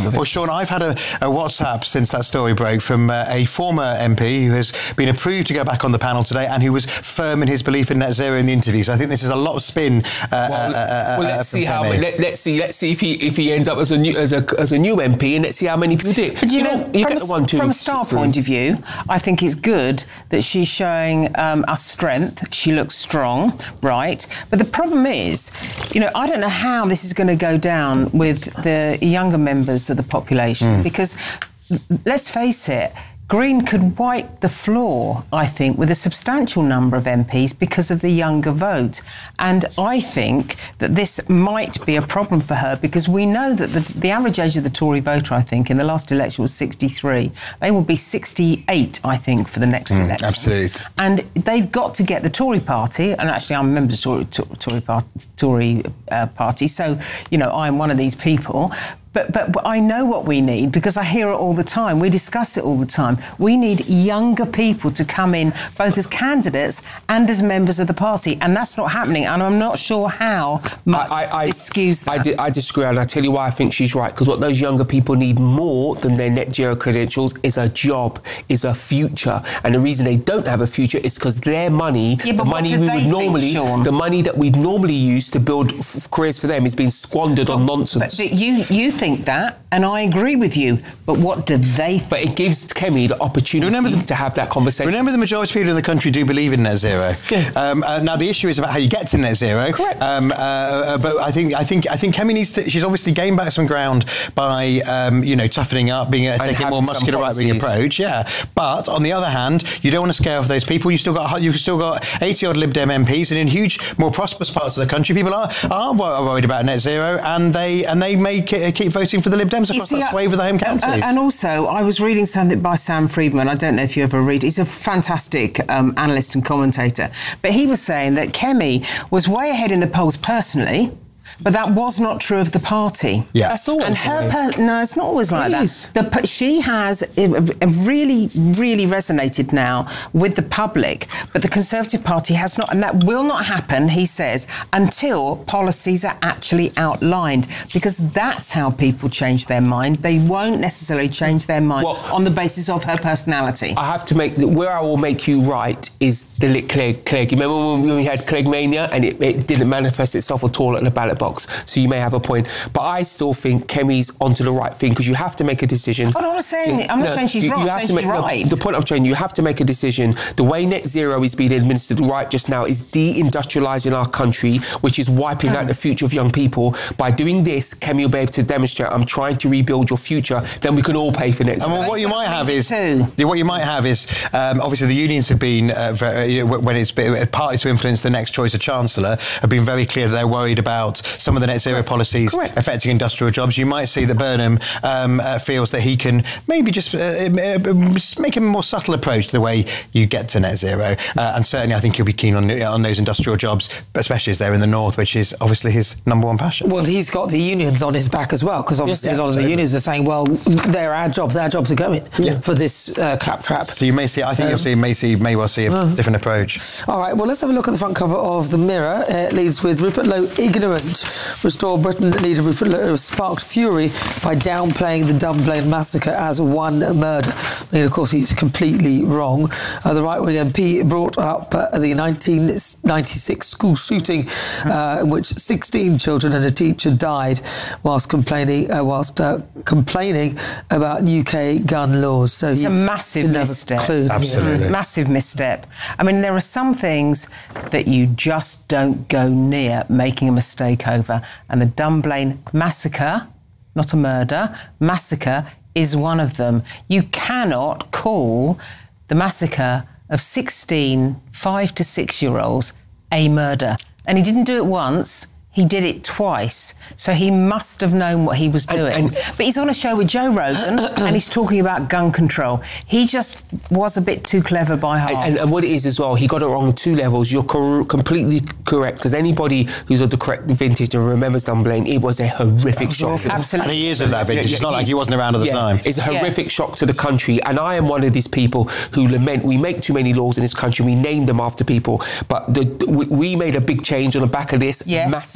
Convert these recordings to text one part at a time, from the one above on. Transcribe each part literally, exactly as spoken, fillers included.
on with it. Well, Sean, I've had a, a WhatsApp since that story broke from uh, a former M P who has been approved to go back on the panel today and who was firm in his belief in net zero in the interview. So I think this is a lot of spin. Uh, well, uh, uh, well, uh, let's see how. Kemi. Let, let's see. Let's see if he if he ends up as a new as a as a new M P, and let's see how many people do it. But you, you know, know, you from, get a, the one, two, from a star three. point of view, I think it's good that she's showing um, us strength. She looks strong, right? But the problem is, you know, I don't know how this is going to go down with the younger members of the population mm. because, let's face it, Green could wipe the floor, I think, with a substantial number of M Ps because of the younger vote. And I think that this might be a problem for her because we know that the, the average age of the Tory voter, I think, in the last election was sixty-three. They will be sixty-eight, I think, for the next mm, election. Absolutely. And they've got to get the Tory party, and actually I'm a member of the Tory, Tory, Tory, Tory uh, party, so, you know, I'm one of these people. But, but but I know what we need because I hear it all the time. We discuss it all the time. We need younger people to come in, both as candidates and as members of the party, and that's not happening. And I'm not sure how much I, I, it skews that. I, di- I disagree, and I tell you why I think she's right. Because what those younger people need more than their net zero credentials is a job, is a future. And the reason they don't have a future is because their money, yeah, the money we would normally, think, the money that we'd normally use to build f- careers for them is being squandered well, on nonsense. But, but you you. think that, and I agree with you, but what do they think? But it gives Kemi the opportunity remember the, to have that conversation. Remember, the majority of people in the country do believe in net zero. Yeah. Um, uh, now, the issue is about how you get to net zero. Correct. Um, uh, uh, but I think I think I think Kemi needs to. She's obviously gained back some ground by um, you know toughening up, being a, taking a more muscular right-wing approach. Yeah. But on the other hand, you don't want to scare off those people. You still got you've still got eighty odd Lib Dem M Ps, and in huge, more prosperous parts of the country, people are are worried about net zero, and they and they may keep voting for the Lib Dems across that swathe of the home counties. Uh, and also, I was reading something by Sam Friedman. I don't know if you ever read. He's a fantastic um, analyst and commentator. But he was saying that Kemi was way ahead in the polls personally, but that was not true of the party. Yeah, that's always. And her per- no, it's not always like Please. that. The, she has uh, really, really resonated now with the public, but the Conservative Party has not, and that will not happen, he says, until policies are actually outlined, because that's how people change their mind. They won't necessarily change their mind well, on the basis of her personality. I have to make where I will make you right is the lit Clegg. Clegg. You remember when we had Clegg Mania and it, it didn't manifest itself at all at the ballot box? So you may have a point, but I still think Kemi's onto the right thing because you have to make a decision. I'm not saying I'm not no, saying she's you, wrong. You I'm have saying to make she's right. no, the point I'm trying. You have to make a decision. The way net zero is being administered right just now is de-industrialising our country, which is wiping mm. out the future of young people. By doing this, Kemi will be able to demonstrate, I'm trying to rebuild your future. Then we can all pay for net zero. I mean, what you might have is what you might have is um, obviously the unions have been uh, very, you know, when it's been, partly to influence the next choice of chancellor, have been very clear that they're worried about some of the net zero right. policies Correct. affecting industrial jobs. You might see that Burnham um, uh, feels that he can maybe just, uh, uh, make a more subtle approach to the way you get to net zero. Uh, and certainly I think he'll be keen on, on those industrial jobs, especially as they're in the north, which is obviously his number one passion. Well, he's got the unions on his back as well, because obviously yes, yeah, a lot of the unions are saying, well, they're our jobs, our jobs are going yeah. for this uh, claptrap. So you may see, I think um, you'll see, may see, may well see a uh, different approach. All right, well, let's have a look at the front cover of the Mirror. Uh, it leads with Rupert Lowe, ignorant. Restore Britain leader Rupert Lowe sparked fury by downplaying the Dunblane massacre as one murder. I mean, of course, he's completely wrong. Uh, the right-wing M P brought up uh, the nineteen ninety-six school shooting uh, in which sixteen children and a teacher died whilst complaining uh, whilst uh, complaining about U K gun laws. So it's a massive misstep. Absolutely. Massive misstep. I mean, there are some things that you just don't go near making a mistake over, and the Dunblane massacre, not a murder, massacre is one of them. You cannot call the massacre of sixteen five to six year olds a murder. And he didn't do it once, he did it twice. So he must have known what he was doing. And, and, but he's on a show with Joe Rogan and he's talking about gun control. He just was a bit too clever by half. And, and what it is as well, he got it wrong on two levels. You're cor- completely correct, because anybody who's of the correct vintage and remembers Dunblane, it was a horrific shock. Absolutely. And he is of that vintage. Yeah, yeah, it's not like he wasn't around at the yeah, time. It's a horrific yeah. shock to the country. And I am one of these people who lament, we make too many laws in this country, we name them after people. But the, we, we made a big change on the back of this, yes. massive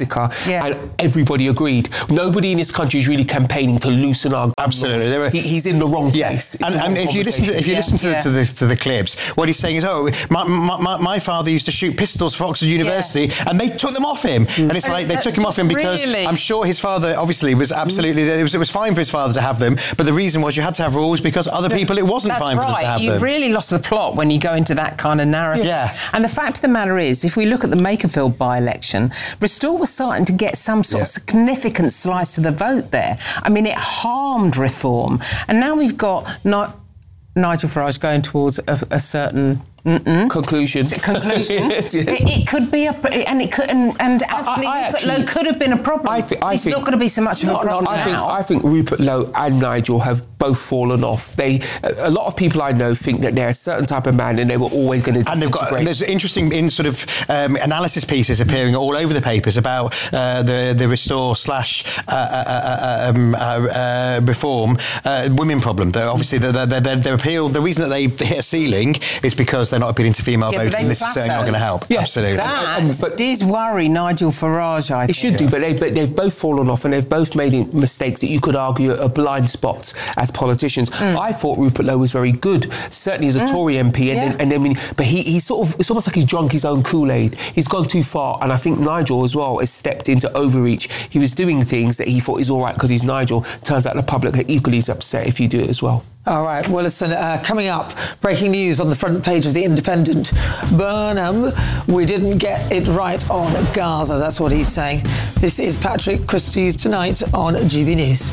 massacre, Yeah. and everybody agreed. Nobody in this country is really campaigning to loosen our Absolutely. There were, he, he's in the wrong yeah. place. It's And, the and wrong if you listen to if you Yeah, listen to, yeah. the, to the to the clips, what he's saying is, oh, my, my, my father used to shoot pistols for Oxford University, and they took them off him. And it's And like they that's took him off him because really- I'm sure his father obviously was absolutely it was, it was fine for his father to have them, but the reason was you had to have rules because other people it wasn't That's fine for them right. to have You've them. really lost the plot when you go into that kind of narrative. Yeah. And the fact of the matter is, if we look at the Makerfield by-election, Restore was starting to get some sort of Yeah. significant slice of the vote there. I mean, it harmed Reform. And now we've got not Nigel Farage going towards a, a certain... Mm-mm. conclusion. Conclusion. Yes. it, it could be a, and it could, and, and actually, I Rupert actually- Lowe could have been a problem. I thi- I it's think- not going to be so much of No, a no, problem I think now. I think Rupert Lowe and Nigel have both fallen off. They a lot of people I know think that they're a certain type of man and they were always going to And they've got disintegrate. there's interesting in sort of um, analysis pieces appearing all over the papers about uh, the the Restore slash uh, uh, uh, um, uh, uh, Reform uh, women problem. They're obviously their their their appeal. The reason that they hit a ceiling is because they're not appealing to female Yeah, but voters, they and this is certainly not plateaued. going to help. Yeah, Absolutely. That And- but- does worry Nigel Farage, I think. It should do, but, they, but they've both fallen off and they've both made mistakes that you could argue are blind spots as politicians. Mm. I thought Rupert Lowe was very good, certainly as a Tory M P, and, Yeah. then, and then, I mean, but he, he's sort of, it's almost like he's drunk his own Kool-Aid. He's gone too far, and I think Nigel as well has stepped into overreach. He was doing things that he thought is all right because he's Nigel. Turns out the public are equally as upset if you do it as well. All right, well, listen, uh, coming up, breaking news on the front page of The Independent. Burnham, we didn't get it right on Gaza. That's what he's saying. This is Patrick Christie's Tonight on G B News.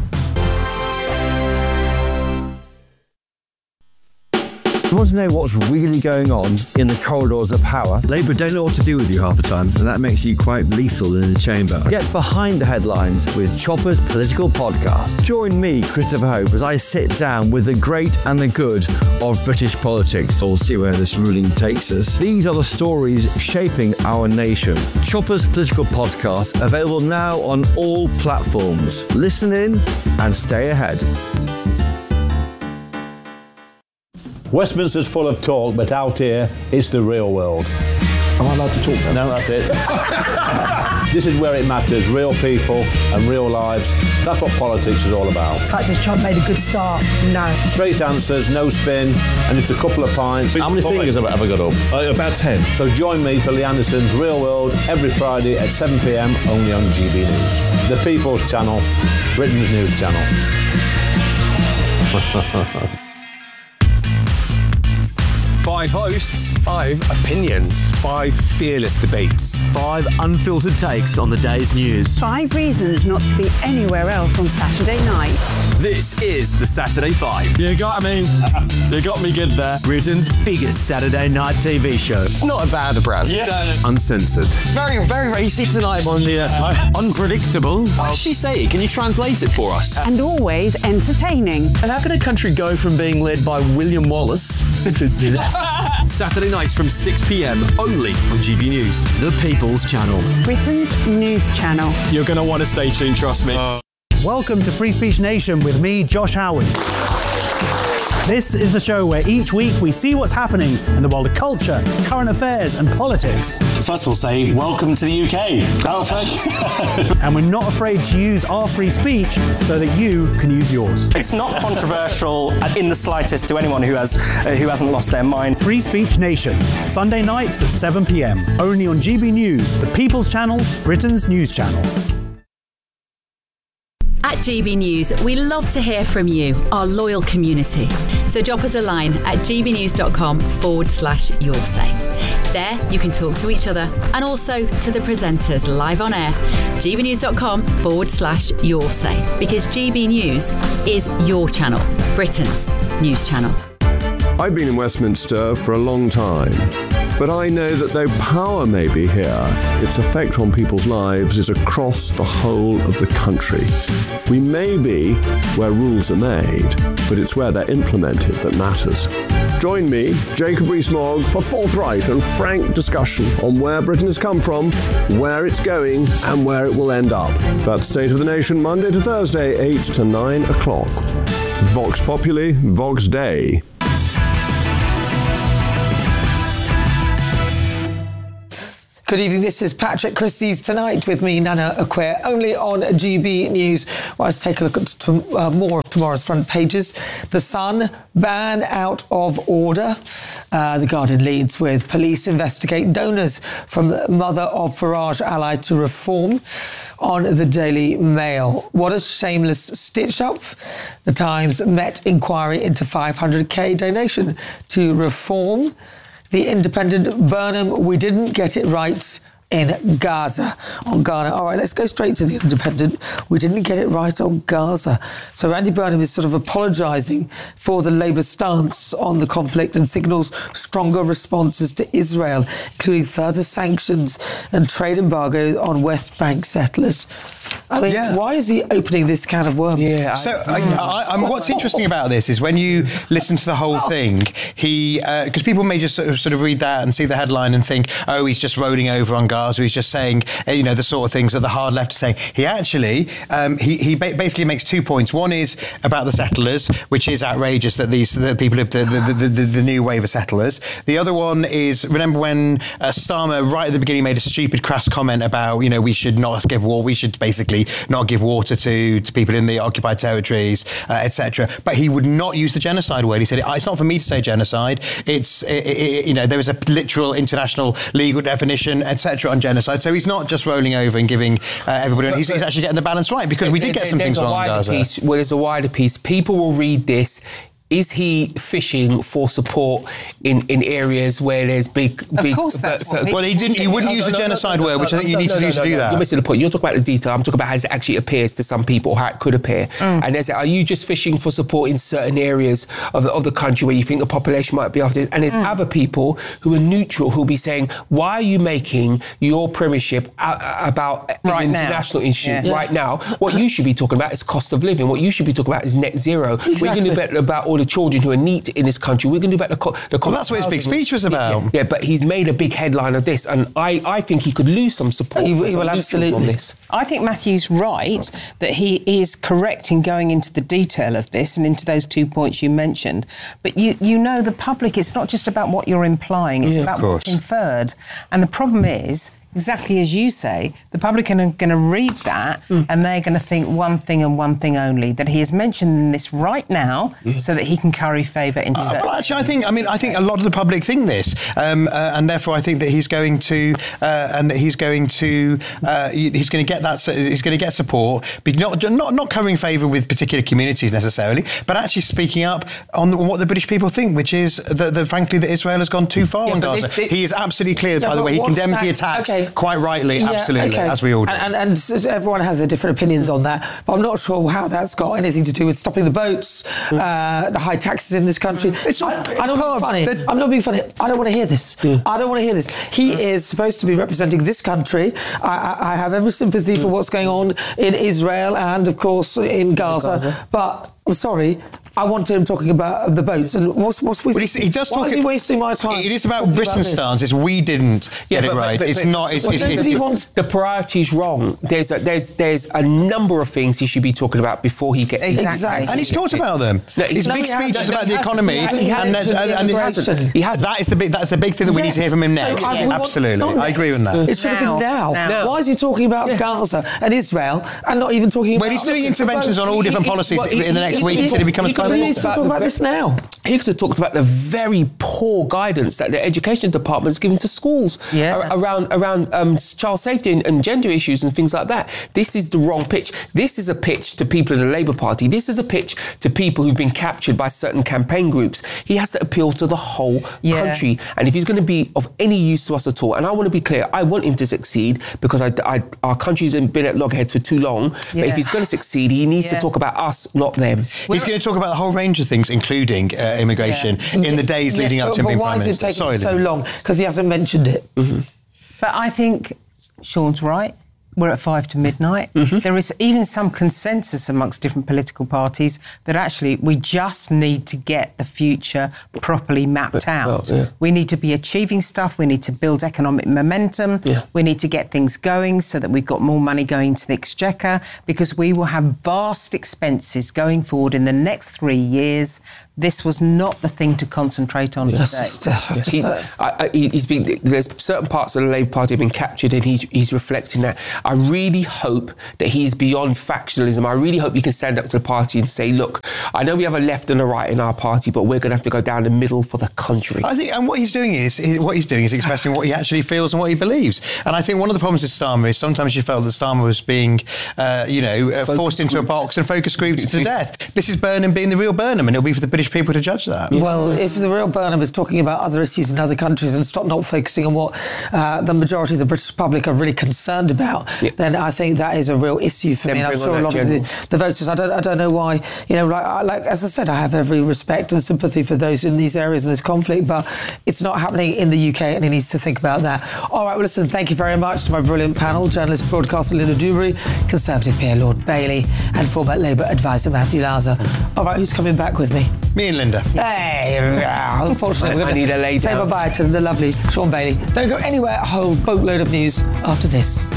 You want to know what's really going on in the corridors of power? Labour don't know what to do with you half the time, and that makes you quite lethal in the chamber. Get behind the headlines with Chopper's Political Podcast. Join me, Christopher Hope, as I sit down with the great and the good of British politics. We'll see where this ruling takes us. These are the stories shaping our nation. Chopper's Political Podcast, available now on all platforms. Listen in and stay ahead. Westminster's full of talk, but out here, it's the real world. Am I allowed to talk now? No, that's it. This is where it matters, real people and real lives. That's what politics is all about. In fact, has Trump made a good start? No. Straight answers, no spin, and just a couple of pints. How many fingers have I ever got up? Uh, about ten. So join me for Lee Anderson's Real World every Friday at seven p m only on G B News. The People's Channel, Britain's news channel. Five hosts, five opinions, five fearless debates, five unfiltered takes on the day's news. Five reasons not to be anywhere else on Saturday night. This is the Saturday Five. You got me. You got me good there. Britain's biggest Saturday night T V show. It's not a bad brand. Yeah. Uncensored. Very, very racy tonight on the uh, unpredictable. What did she say? Can you translate it for us? And always entertaining. And how can a country go from being led by William Wallace Saturday nights from six p m only on G B News, the People's Channel. Britain's news channel. You're going to want to stay tuned, trust me. Uh. Welcome to Free Speech Nation with me, Josh Howard. This is the show where each week we see what's happening in the world of culture, current affairs and politics. First we'll say, welcome to the U K. Oh, thank you. And we're not afraid to use our free speech so that you can use yours. It's not controversial in the slightest to anyone who has uh, who hasn't lost their mind. Free Speech Nation, Sunday nights at seven p m, only on G B News, the People's Channel, Britain's news channel. At G B News, we love to hear from you, our loyal community. So drop us a line at gbnews.com forward slash your say. There, you can talk to each other and also to the presenters live on air. gbnews.com forward slash your say. Because G B News is your channel, Britain's news channel. I've been in Westminster for a long time, but I know that though power may be here, its effect on people's lives is across the whole of the country. We may be where rules are made, but it's where they're implemented that matters. Join me, Jacob Rees-Mogg, for forthright and frank discussion on where Britain has come from, where it's going, and where it will end up. That's State of the Nation, Monday to Thursday, eight to nine o'clock. Vox Populi, Vox Dei. Good evening, this is Patrick Christie's Tonight with me, Nana Acquare, only on G B News. Well, let's take a look at t- uh, more of tomorrow's front pages. The Sun, ban out of order. Uh, the Guardian leads with police investigate donors from mother of Farage ally to reform. On the Daily Mail, what a shameless stitch-up. The Times, Met inquiry into five hundred k donation to reform. The Independent, Burnham, we didn't get it right in Gaza, on Ghana. All right, let's go straight to the Independent. We didn't get it right on Gaza. So Andy Burnham is sort of apologising for the Labour stance on the conflict and signals stronger responses to Israel, including further sanctions and trade embargo on West Bank settlers. I mean, yeah. Why is he opening this can of worms? Yeah. So, I, I, I, what's interesting about this is when you listen to the whole thing, he because uh, people may just sort of, sort of read that and see the headline and think, oh, he's just rolling over on Gaza. He's just saying, you know, the sort of things that the hard left are saying. He actually, um, he he ba- basically makes two points. One is about the settlers, which is outrageous that these the people the the, the, the the new wave of settlers. The other one is, remember when uh, Starmer right at the beginning made a stupid crass comment about, you know, we should not give war, we should basically not give water to, to people in the occupied territories, uh, et cetera. But he would not use the genocide word. He said, it's not for me to say genocide. It's, it, it, you know, there is a literal international legal definition, et cetera, on genocide. So he's not just rolling over and giving uh, everybody, but, he's, he's actually getting the balance right, because we did get some things wrong in Gaza. Piece, well, there's a wider piece. People will read this. Is he fishing for support in, in areas where there's big... big of course that's uh, what Well, he didn't. He wouldn't no, use no, the no, genocide no, no, word, which no, I think you no, need no, to no, do no, to do no. that. You're missing the point. You're talking about the detail. I'm talking about how it actually appears to some people, how it could appear. Mm. And there's, are you just fishing for support in certain areas of the, of the country where you think the population might be after this? And there's mm. other people who are neutral who'll be saying, why are you making your premiership a- about right an international now. issue Yeah. right now? What you should be talking about is cost of living. What you should be talking about is net zero. Exactly. We're going to do better about all the children who are neat in this country. We're going to do better the, co- the well, that's what his big speech was about. Yeah, yeah, but he's made a big headline of this, and I, I think he could lose some support. He, he some will absolutely on this. I think Matthew's right that he is correct in going into the detail of this and into those two points you mentioned. But you, you know, the public, it's not just about what you're implying, it's yeah, about what's inferred. And the problem is, exactly as you say, the public are going to read that mm. and they're going to think one thing and one thing only, that he is mentioning this right now mm. so that he can curry favour in uh, certain... Well, actually, I think, I mean, I think a lot of the public think this, um, uh, and therefore I think that he's going to, uh, and that he's going to, uh, he's going to get that, he's going to get support, but not not not covering favour with particular communities necessarily, but actually speaking up on what the British people think, which is that, that frankly, that Israel has gone too far yeah, on Gaza. This, this, he is absolutely clear, yeah, by the way, he condemns that, the attacks. Okay. Quite rightly, yeah, absolutely, okay. as we all do. And, and, and everyone has their different opinions on that, but I'm not sure how that's got anything to do with stopping the boats, mm. uh, the high taxes in this country. It's not, I, I don't being funny. The, I'm not being funny. I don't want to hear this. Yeah. I don't want to hear this. He yeah. is supposed to be representing this country. I, I, I have every sympathy yeah. for what's going on in Israel and, of course, in Gaza. Gaza. But I'm sorry. I want him talking about the boats and what's what's well, he does why talk is he wasting my time? It is about Britain's stance. It's we didn't yeah, get but, it right. But, but, it's but, not. It's, well, it's, it's, it's, he wants the priorities wrong. There's a, there's there's a number of things he should be talking about before he gets exactly. exactly. And he's talked about them. No, his big speech is about the economy, and he hasn't. He has. That is the big. That's the big thing that we need to hear from him next. Absolutely, I agree with that. It should have been now. Why is he talking about Gaza and Israel and not even talking about? Well, he's doing interventions on all different policies in the next week until he becomes prime minister. This now. He could have talked about the very poor guidance that the education department is giving to schools yeah. around around um, child safety and, and gender issues and things like that. This is the wrong pitch. This is a pitch to people in the Labour Party. This is a pitch to people who've been captured by certain campaign groups. He has to appeal to the whole yeah. country. And if he's going to be of any use to us at all, and I want to be clear, I want him to succeed because I, I, our country's been at loggerheads for too long. Yeah. But if he's going to succeed, he needs yeah. to talk about us, not them. He's going to talk about the whole range of things, including uh, immigration, yeah. in the days yes, leading up to him being Prime Minister. Why is it taking so long? Because he hasn't mentioned it. Mm-hmm. But I think Sean's right. we're at five to midnight. Mm-hmm. There is even some consensus amongst different political parties that actually we just need to get the future properly mapped out. Well, yeah. We need to be achieving stuff. We need to build economic momentum. Yeah. We need to get things going so that we've got more money going to the exchequer, because we will have vast expenses going forward in the next three years. This was not the thing to concentrate on yes, today. Just, uh, just, he, uh, I, I, he's been, there's certain parts of the Labour Party have been captured, and he's, he's reflecting that. I really hope that he's beyond factionalism. I really hope he can stand up to the party and say, look, I know we have a left and a right in our party, but we're going to have to go down the middle for the country. I think, and what he's doing is, is what he's doing is expressing what he actually feels and what he believes. And I think one of the problems with Starmer is sometimes you felt that Starmer was being, uh, you know, uh, forced into groups. a box and focus grouped to death. This is Burnham being the real Burnham, and it'll be for the British people to judge that. Well, if the real Burnham is talking about other issues in other countries and stop not focusing on what uh, the majority of the British public are really concerned about, yeah. then I think that is a real issue for then me. And I'm sure a lot general. of the, the voters, I don't, I don't know why, you know, like, I, like as I said, I have every respect and sympathy for those in these areas in this conflict, but it's not happening in the U K, and he needs to think about that. All right, well, listen, thank you very much to my brilliant panel, journalist, broadcaster Linda Dewberry, Conservative peer Lord Bailey, and former Labour advisor Matthew Lauser. All right, who's coming back with me? Me and Linda. Hey, unfortunately, I, I need a lay say down. bye-bye to the lovely Sean Bailey. Don't go anywhere, a whole boatload of news after this.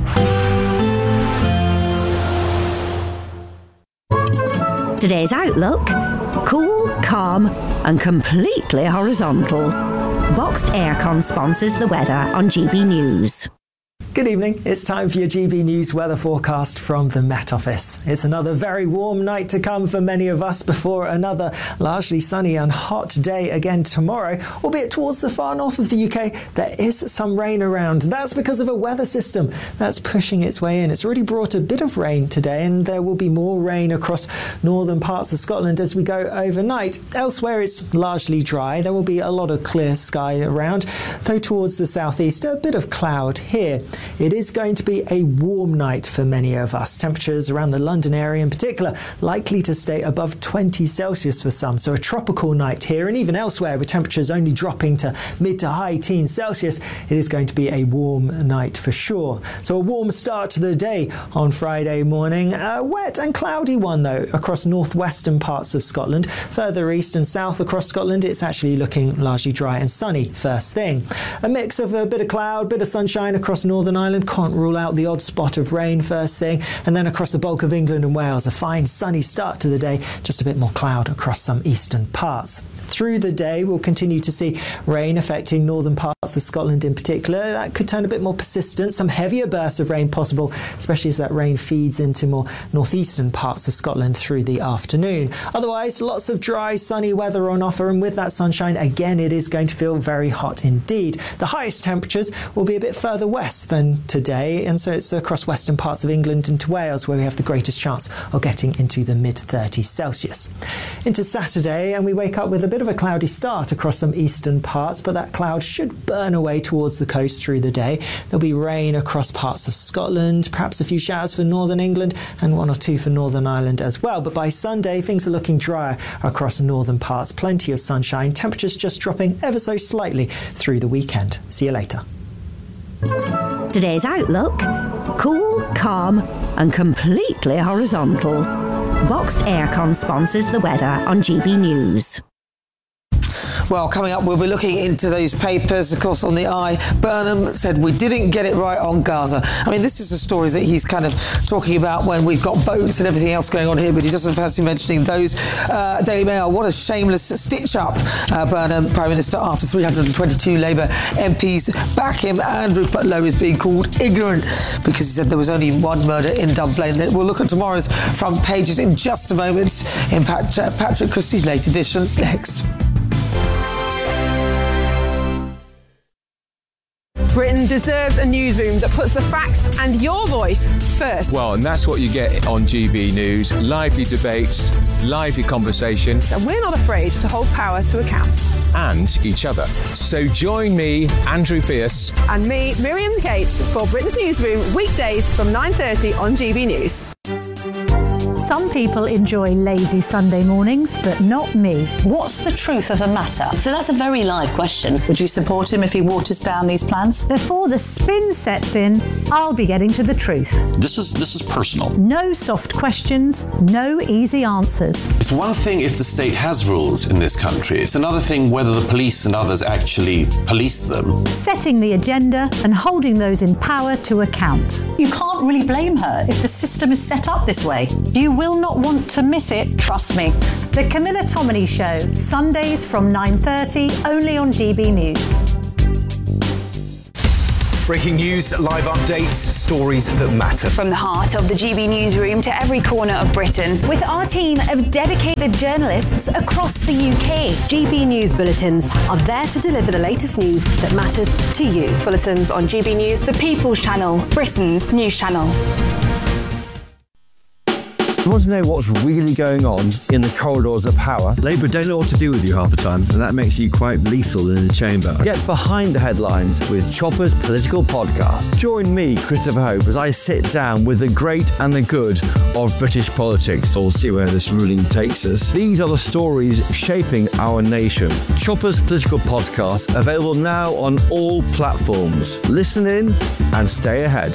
Today's outlook: cool, calm and completely horizontal. Boxed Aircon sponsors the weather on G B News. Good evening. It's time for your G B News weather forecast from the Met Office. It's another very warm night to come for many of us before another largely sunny and hot day again tomorrow, albeit towards the far north of the U K there is some rain around. That's because of a weather system that's pushing its way in. It's already brought a bit of rain today, and there will be more rain across northern parts of Scotland as we go overnight. Elsewhere it's largely dry. There will be a lot of clear sky around, though towards the southeast a bit of cloud here. It is going to be a warm night for many of us. Temperatures around the London area in particular likely to stay above twenty Celsius for some, so a tropical night here, and even elsewhere with temperatures only dropping to mid to high teens Celsius, it is going to be a warm night for sure. So a warm start to the day on Friday morning. A wet and cloudy one though across northwestern parts of Scotland. Further east and south across Scotland it's actually looking largely dry and sunny first thing. A mix of a bit of cloud, bit of sunshine across northern Ireland, can't rule out the odd spot of rain first thing, and then across the bulk of England and Wales a fine sunny start to the day, just a bit more cloud across some eastern parts. Through the day we'll continue to see rain affecting northern parts of Scotland in particular. That could turn a bit more persistent, some heavier bursts of rain possible, especially as that rain feeds into more northeastern parts of Scotland through the afternoon. Otherwise lots of dry sunny weather on offer, and with that sunshine again it is going to feel very hot indeed. The highest temperatures will be a bit further west than today, and so it's across western parts of England into Wales where we have the greatest chance of getting into the mid thirties Celsius. Into Saturday and we wake up with a bit of a cloudy start across some eastern parts, but that cloud should burn away towards the coast through the day. There'll be rain across parts of Scotland, perhaps a few showers for northern England and one or two for Northern Ireland as well, but by Sunday things are looking drier across northern parts, plenty of sunshine, temperatures just dropping ever so slightly through the weekend. See you later. Today's outlook: cool, calm and completely horizontal. Boxed Aircon sponsors the weather on G B News. Well, coming up, we'll be looking into those papers. Of course, on the eye, Burnham said we didn't get it right on Gaza. I mean, this is the stories that he's kind of talking about when we've got boats and everything else going on here, but he doesn't fancy mentioning those. Uh, Daily Mail, what a shameless stitch-up, uh, Burnham, Prime Minister, after three hundred twenty-two Labour M Ps back him. And Rupert Lowe is being called ignorant because he said there was only one murder in Dunblane. We'll look at tomorrow's front pages in just a moment in Pat- Patrick Christie's late edition next. Britain deserves a newsroom that puts the facts and your voice first. Well, and that's what you get on G B News. Lively debates, lively conversation. And we're not afraid to hold power to account. And each other. So join me, Andrew Pearce. And me, Miriam Cates, for Britain's Newsroom, weekdays from nine thirty on G B News. Some people enjoy lazy Sunday mornings, but not me. What's the truth of the matter? So that's a very live question. Would you support him if he waters down these plans? Before the spin sets in, I'll be getting to the truth. This is this is personal. No soft questions, no easy answers. It's one thing if the state has rules in this country. It's another thing whether the police and others actually police them. Setting the agenda and holding those in power to account. You can't really blame her if the system is set up this way. You will not want to miss it, trust me. The Camilla Tominey Show, Sundays from nine thirty, only on G B News. Breaking news, live updates, stories that matter. From the heart of the G B newsroom to every corner of Britain, with our team of dedicated journalists across the U K. G B News bulletins are there to deliver the latest news that matters to you. Bulletins on G B News, the People's Channel, Britain's news channel. You want to know what's really going on in the corridors of power? Labour don't know what to do with you half the time, and that makes you quite lethal in the chamber. Get behind the headlines with Chopper's Political Podcast. Join me, Christopher Hope, as I sit down with the great and the good of British politics. We'll see where this ruling takes us. These are the stories shaping our nation. Chopper's Political Podcast, available now on all platforms. Listen in and stay ahead.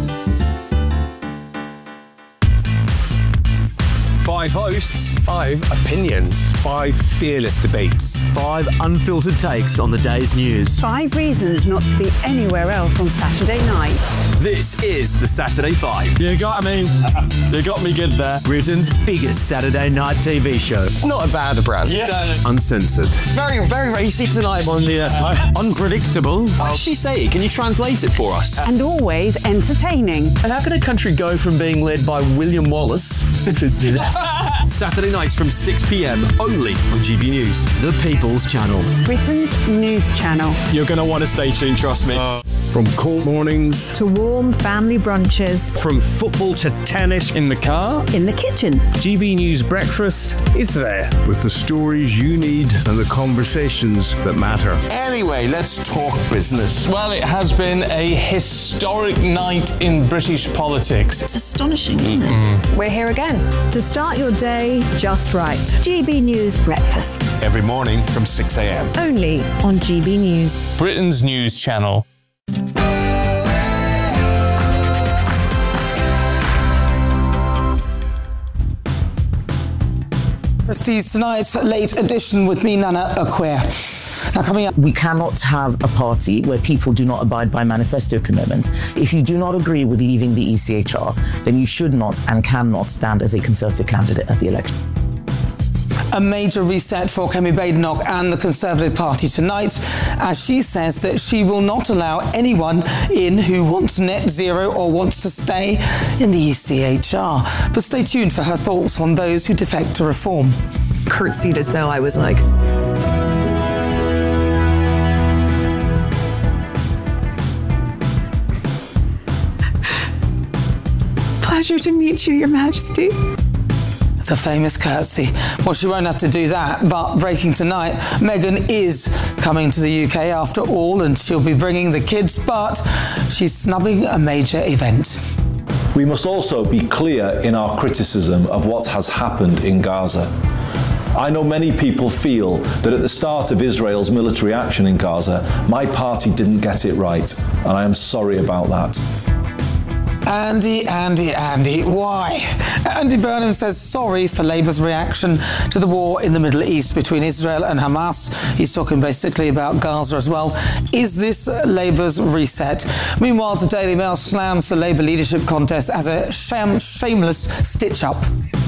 Five hosts, five opinions, five fearless debates, five unfiltered takes on the day's news. Five reasons not to be anywhere else on Saturday night. This is the Saturday Five. You got me. You got me good there. Britain's biggest Saturday night T V show. It's not a bad brand. Yeah. Uncensored. Very, very racy tonight on the uh, unpredictable. What did she say? Can you translate it for us? And always entertaining. And how can a country go from being led by William Wallace Saturday nights from six p.m. only on G B News, the People's Channel. Britain's news channel. You're going to want to stay tuned, trust me. Uh, From cold mornings to warm family brunches. From football to tennis in the car. In the kitchen. G B News breakfast is there. With the stories you need and the conversations that matter. Anyway, let's talk business. Well, it has been a historic night in British politics. It's astonishing, isn't it? We're here again. To start your day just right. G B News Breakfast. Every morning from six a.m. Only on G B News. Britain's news channel. Prestige tonight's late edition with me, Nana Akwe. Now, coming up, we cannot have a party where people do not abide by manifesto commitments. If you do not agree with leaving the E C H R, then you should not and cannot stand as a Conservative candidate at the election. A major reset for Kemi Badenoch and the Conservative Party tonight, as she says that she will not allow anyone in who wants net zero or wants to stay in the E C H R. But stay tuned for her thoughts on those who defect to reform. Curtsied as though I was like... Pleasure to meet you, Your Majesty. The famous curtsy. Well, she won't have to do that, but breaking tonight, Meghan is coming to the U K after all, and she'll be bringing the kids, but she's snubbing a major event. We must also be clear in our criticism of what has happened in Gaza. I know many people feel that at the start of Israel's military action in Gaza, my party didn't get it right, and I am sorry about that. Andy, Andy, Andy, why? Andy Burnham says sorry for Labour's reaction to the war in the Middle East between Israel and Hamas. He's talking basically about Gaza as well. Is this Labour's reset? Meanwhile, the Daily Mail slams the Labour leadership contest as a sham- shameless stitch-up.